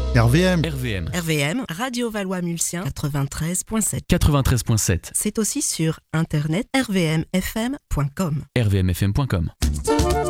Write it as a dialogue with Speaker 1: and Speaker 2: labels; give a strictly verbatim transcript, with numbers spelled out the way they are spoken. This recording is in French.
Speaker 1: R V M.
Speaker 2: R V M.
Speaker 3: R V M, Radio Valois-Mulsien, quatre-vingt-treize virgule sept.
Speaker 2: quatre-vingt-treize virgule sept.
Speaker 3: C'est aussi sur internet r v m f m point com.
Speaker 2: r v m f m point com.